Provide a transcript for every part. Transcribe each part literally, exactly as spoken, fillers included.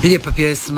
Lijepa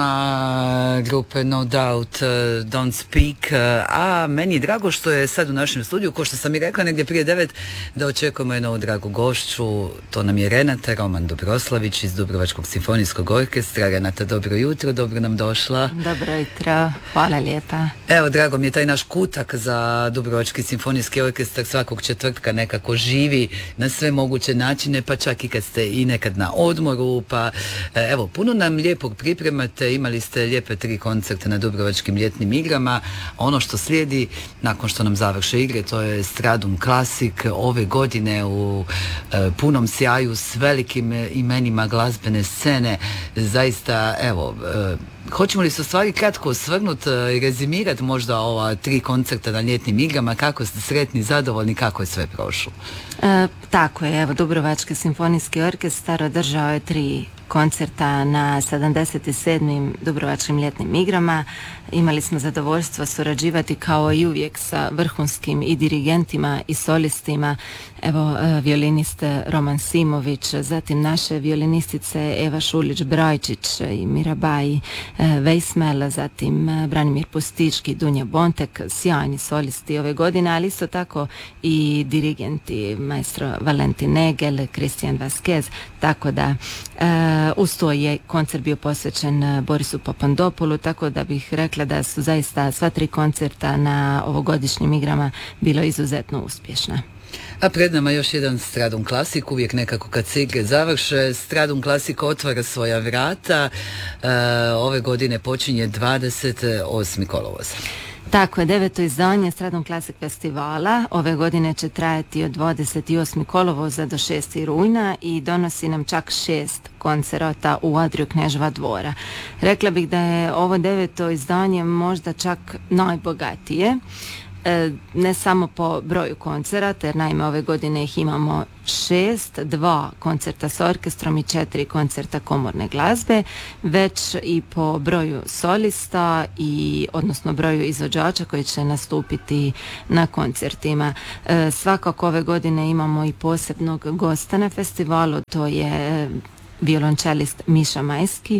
pjesma grupe No Doubt, uh, Don't Speak, uh, a meni je drago što je sad u našem studiju, ko što sam i rekla negdje prije devet, da očekujemo jednu dragu gošću. To nam je Renata Roman Dobroslavić iz Dubrovačkog simfonijskog orkestra. Renata, dobro jutro, dobro nam došla. Dobro jutro, hvala lijepa. Evo, drago mi je taj naš kutak za Dubrovački simfonijski orkestar svakog četvrtka nekako živi na sve moguće načine, pa čak i kad ste i nekad na odmoru, pa evo, puno nam lijepog pripremate, imali ste lijepe tri koncerte na Dubrovačkim ljetnim igrama. Ono što slijedi nakon što nam završe igre, to je Stradum Classic ove godine u e, punom sjaju s velikim imenima glazbene scene. Zaista, evo, e, hoćemo li se u stvari kratko osvrnuti i rezimirati možda ova tri koncerta na ljetnim igrama, kako ste sretni, zadovoljni, kako je sve prošlo? E, tako je, evo, Dubrovački simfonijski orkestar održao je tri koncerta na sedamdeset sedmim Dubrovačkim ljetnim igrama. Imali smo zadovoljstvo surađivati kao i uvijek sa vrhunskim i dirigentima i solistima. Evo, violinist Roman Simović, zatim naše violinistice Eva Šulić-Brajčić i Mirabai Vejsmel, zatim Branimir Pustički, Dunja Bontek, sjajni solisti ove godine, ali isto tako i dirigenti, maestro Valentin Negel, Kristijan Vasquez, tako da e, uz to je koncert bio posvećen Borisu Papandopulu, tako da bih rekla da su zaista sva tri koncerta na ovogodišnjim igrama bilo izuzetno uspješna. A pred nama još jedan Stradum Classic, uvijek nekako kad se igre završe, Stradum Classic otvara svoja vrata, e, ove godine počinje dvadeset osmog kolovoza. Tako je, deveto izdanje Stradum Classic festivala ove godine će trajati od dvadeset osmog kolovoza do šestog rujna i donosi nam čak šest koncerata u Adriju Kneževa dvora. Rekla bih da je ovo deveto izdanje možda čak najbogatije, ne samo po broju koncerata, jer naime ove godine ih imamo šest, dva koncerta s orkestrom i četiri koncerta komorne glazbe, već i po broju solista i odnosno broju izvođača koji će nastupiti na koncertima. E, svakako ove godine imamo i posebnog gosta na festivalu, to je violončelist Miša Majski,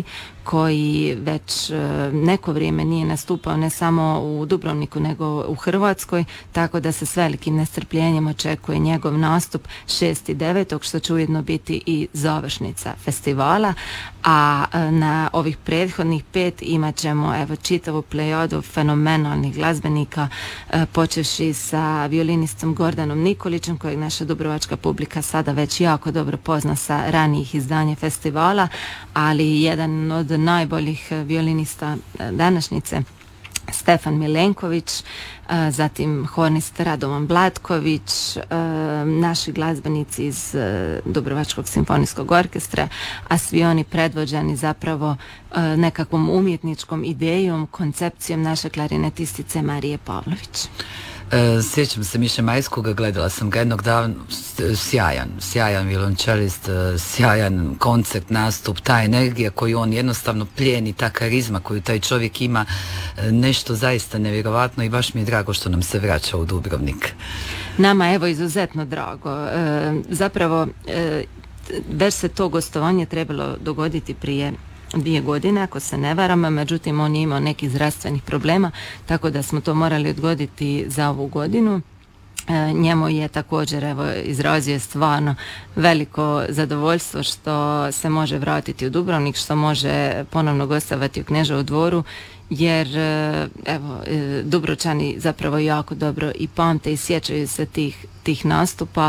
koji već neko vrijeme nije nastupao ne samo u Dubrovniku nego u Hrvatskoj, tako da se s velikim nestrpljenjem očekuje njegov nastup šestog devetog što će ujedno biti i završnica festivala, a na ovih prethodnih pet imat ćemo evo čitavu plejadu fenomenalnih glazbenika, počevši sa violinistom Gordanom Nikolićem, kojeg naša dubrovačka publika sada već jako dobro pozna sa ranijih izdanja festivala, ali jedan od najboljih violinista današnjice Stefan Milenković, zatim hornist Radovan Blatković, naši glazbenici iz Dubrovačkog simfonijskog orkestra, a svi oni predvođeni zapravo nekakvom umjetničkom idejom, koncepcijom naše klarinetistice Marije Pavlović. E, sjećam se Miše Majskoga, gledala sam ga jednog dana, sjajan, sjajan violončelist, sjajan koncert, nastup, ta energija koju on jednostavno plijeni, ta karizma koju taj čovjek ima, nešto zaista nevjerovatno i baš mi je drago što nam se vraća u Dubrovnik. Nama evo izuzetno drago. E, zapravo e, već se to gostovanje trebalo dogoditi prije dvije godine, ako se ne varam, međutim on je imao nekih zdravstvenih problema, tako da smo to morali odgoditi za ovu godinu. E, njemu je također evo izrazio stvarno veliko zadovoljstvo što se može vratiti u Dubrovnik, što može ponovno gostovati u Kneževu dvoru, jer evo Dubrovčani zapravo jako dobro i pamte i sjećaju se tih, tih nastupa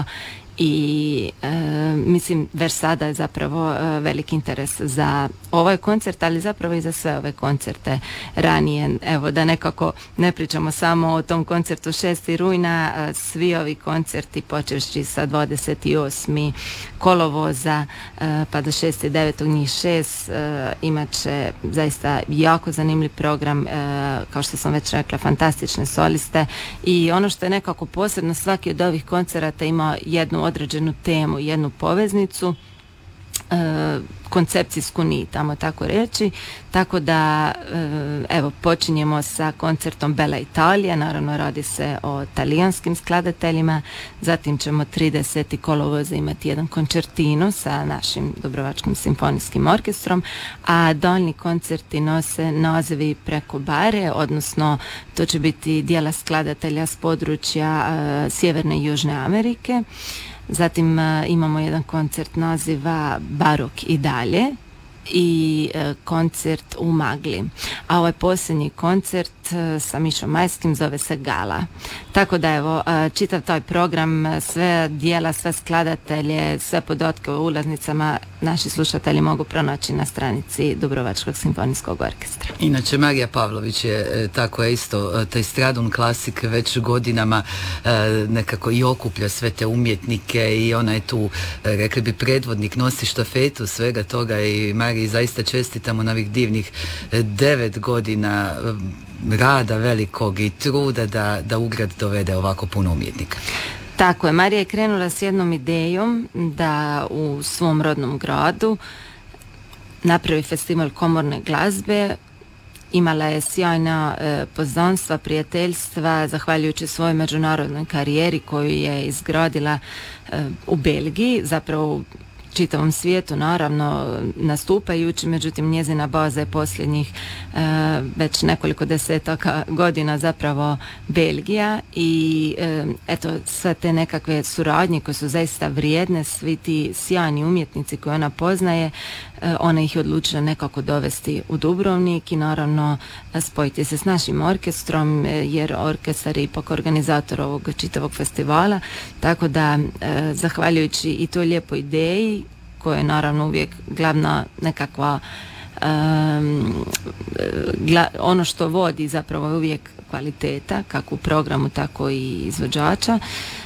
i e, mislim već sada je zapravo e, veliki interes za ovaj koncert, ali zapravo i za sve ove koncerte ranije. Evo da nekako ne pričamo samo o tom koncertu šestog rujna, e, svi ovi koncerti počevši sa dvadeset osmog kolovoza e, pa do šestog devetog njih šest e, imat će zaista jako zanimljiv program, e, kao što sam već rekla, fantastične soliste i ono što je nekako posebno, svaki od ovih koncerata ima jednu određenu temu, jednu poveznicu e, koncepcijsku nit, tamo tako reći, tako da e, evo počinjemo sa koncertom Bella Italia, naravno radi se o talijanskim skladateljima, zatim ćemo tridesetog kolovoza imati jedan koncertino sa našim Dubrovačkim simfonijskim orkestrom, a daljni koncerti nose nazivi Preko bare, odnosno to će biti dijela skladatelja s područja e, Sjeverne i Južne Amerike. Zatim uh, imamo jedan koncert naziva Barok i dalje i uh, koncert u Magli. A ovaj posljednji koncert uh, sa Mišom Majskim zove se Gala. Tako da evo, uh, čitav taj program, sve dijela, sve skladatelje, sve podatke o ulaznicama naši slušatelji mogu pronaći na stranici Dubrovačkog simfonijskog orkestra. Inače, Marija Pavlović je, tako je isto, taj Stradun klasik već godinama nekako i okuplja sve te umjetnike i ona je tu, rekli bi, predvodnik, nosi štafetu svega toga i Mariji zaista čestitamo na ovih divnih devet godina rada velikog i truda da, da u grad dovede ovako puno umjetnika. Tako je, Marija je krenula s jednom idejom da u svom rodnom gradu napravi festival komorne glazbe. Imala je sjajna e, poznanstva, prijateljstva, zahvaljujući svojoj međunarodnoj karijeri koju je izgradila e, u Belgiji, zapravo u čitavom svijetu, naravno nastupajući, međutim njezina baza je posljednjih e, već nekoliko desetaka godina zapravo Belgija i e, eto sve te nekakve suradnje koje su zaista vrijedne, svi ti sjajni umjetnici koje ona poznaje, e, ona ih je odlučila nekako dovesti u Dubrovnik i naravno spojiti se s našim orkestrom, e, jer orkestar je ipak organizator ovog čitavog festivala, tako da e, zahvaljujući i toj lijepoj ideji koja je naravno uvijek glavna nekakva um, gla, ono što vodi zapravo je uvijek kvaliteta, kako u programu tako i izvođača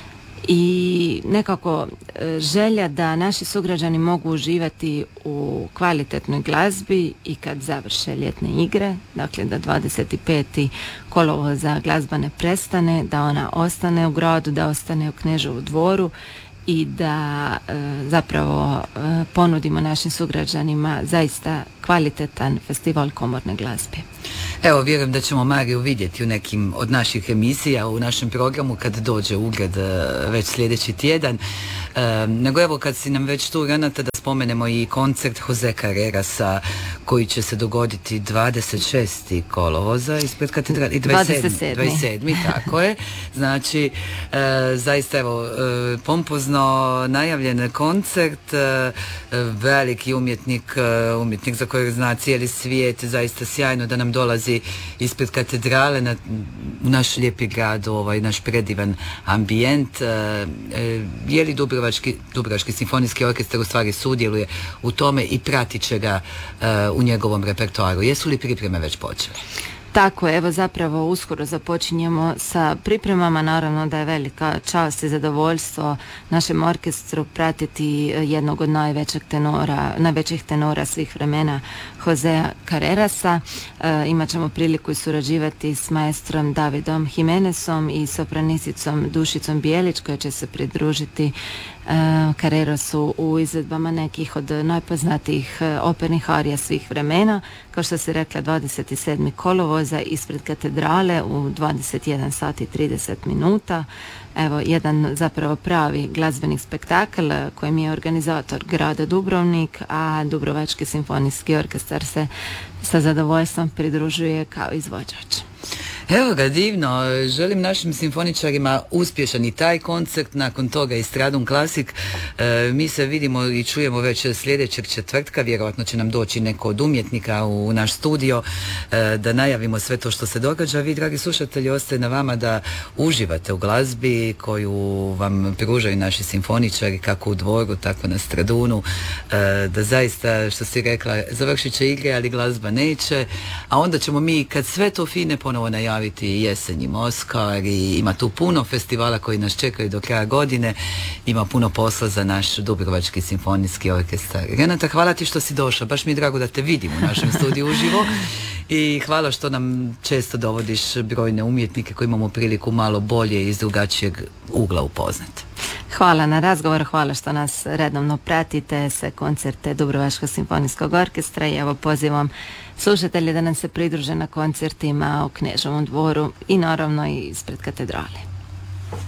i nekako želja da naši sugrađani mogu uživati u kvalitetnoj glazbi i kad završe ljetne igre, dakle da dvadeset petog kolovoza glazba ne prestane, da ona ostane u gradu, da ostane u Kneževu dvoru i da e, zapravo e, ponudimo našim sugrađanima zaista kvalitetan festival komorne glazbe. Evo, vjerujem da ćemo Mariju vidjeti u nekim od naših emisija u našem programu kad dođe u grad već sljedeći tjedan. E, nego evo, kad si nam već tu, Renata, da spomenemo i koncert Jose Carrerasa koji će se dogoditi dvadeset šestog kolovoza ispred katedrale i dvadeset sedmog dvadeset sedmog tako je. Znači, e, zaista evo, e, pompozno najavljen koncert, e, veliki umjetnik, e, umjetnik za kojeg zna cijeli svijet, zaista sjajno da nam dolazi ispred katedrale na, u naš lijepi grad, ovaj naš predivan ambijent. E, e, je li Dubrovački, Dubrovački simfonijski orkestar u stvari sudjeluje u tome i pratit će ga e, u njegovom repertoaru? Jesu li pripreme već počele? Tako, evo zapravo uskoro započinjemo sa pripremama, naravno da je velika čast i zadovoljstvo našem orkestru pratiti jednog od najvećeg tenora, najvećih tenora svih vremena, Josea Carrerasa. E, imat ćemo priliku i surađivati s maestrom Davidom Jimenezom i sopranisicom Dušicom Bijelić koja će se pridružiti Carrerasu u izvedbama nekih od najpoznatijih opernih arija svih vremena, kao što se rekla dvadeset sedmog kolovoza ispred katedrale u dvadeset jedan sati i trideset minuta. Evo, jedan zapravo pravi glazbeni spektakl kojim je organizator grada Dubrovnik, a Dubrovački simfonijski orkestar se sa zadovoljstvom pridružuje kao izvođač. Evo ga, divno. Želim našim simfoničarima uspješan i taj koncert, nakon toga i Stradun klasik. E, mi se vidimo i čujemo već sljedećeg četvrtka, vjerojatno će nam doći neko od umjetnika u naš studio e, da najavimo sve to što se događa. Vi, dragi slušatelji, ostaje na vama da uživate u glazbi koju vam pružaju naši simfoničari, kako u Dvoru, tako na Stradunu, e, da zaista, što si rekla, završit će igre, ali glazba neće, a onda ćemo mi, kad sve to fine, ponovo najaviti jesen i Moskar i ima tu puno festivala koji nas čekaju do kraja godine, ima puno posla za naš Dubrovački simfonijski orkestar. Renata, hvala ti što si došla, baš mi je drago da te vidim u našem studiju uživo i hvala što nam često dovodiš brojne umjetnike koji imamo priliku malo bolje iz drugačijeg ugla upoznati. Hvala na razgovor, hvala što nas redovno pratite, sve koncerte Dubrovačkog simfonijskog orkestra i evo pozivam slušatelje da nam se pridruže na koncertima u Kneževom dvoru i naravno i ispred katedrale.